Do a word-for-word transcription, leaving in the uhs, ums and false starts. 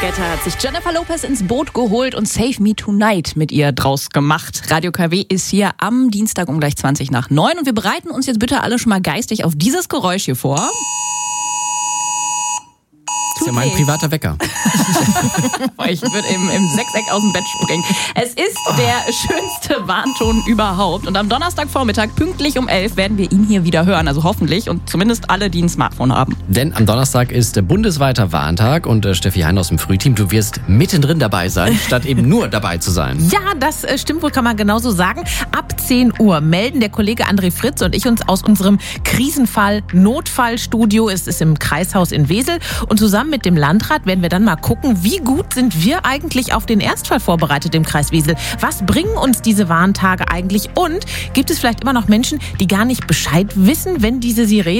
Guetta hat sich Jennifer Lopez ins Boot geholt und Save Me Tonight mit ihr draus gemacht. Radio K W ist hier am Dienstag um gleich zwanzig nach neun und wir bereiten uns jetzt bitte alle schon mal geistig auf dieses Geräusch hier vor. Das ist ja mein privater Wecker. Ich würde im, im Sechseck aus dem Bett springen. Es ist der schönste Warnton überhaupt. Und am Donnerstagvormittag, pünktlich um elf, werden wir ihn hier wieder hören. Also hoffentlich und zumindest alle, die ein Smartphone haben. Denn am Donnerstag ist der bundesweiter Warntag und äh, Steffi Hein aus dem Frühteam, du wirst mittendrin dabei sein, statt eben nur dabei zu sein. Ja, das äh, stimmt wohl, kann man genauso sagen. Ab zehn Uhr melden der Kollege André Fritz und ich uns aus unserem Krisenfall-Notfallstudio. Es ist im Kreishaus in Wesel. Und zusammen mit dem Landrat werden wir dann mal gucken, wie gut sind wir eigentlich auf den Ernstfall vorbereitet im Kreis Wesel. Was bringen uns diese Warntage eigentlich? Und gibt es vielleicht immer noch Menschen, die gar nicht Bescheid wissen, wenn diese Sirenen